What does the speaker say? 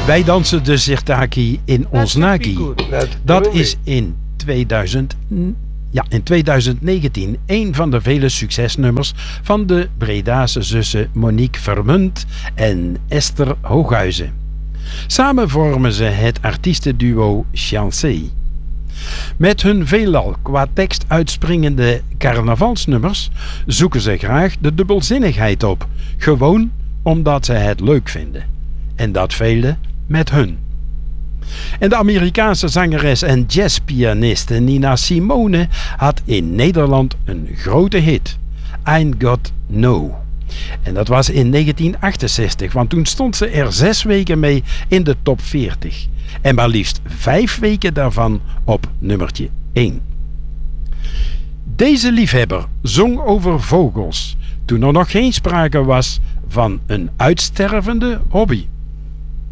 Wij dansen de Sirtaki in ons Naki. Dat is in 2019 een van de vele succesnummers van de Bredase zussen Monique Vermunt en Esther Hooghuizen. Samen vormen ze het artiestenduo Chancé. Met hun veelal qua tekst uitspringende carnavalsnummers zoeken ze graag de dubbelzinnigheid op, gewoon omdat ze het leuk vinden. En dat velen met hun. En de Amerikaanse zangeres en jazzpianiste Nina Simone had in Nederland een grote hit, Ain't Got No. En dat was in 1968, want toen stond ze er 6 weken mee in de top 40. En maar liefst 5 weken daarvan op nummertje 1. Deze liefhebber zong over vogels, toen er nog geen sprake was van een uitstervende hobby.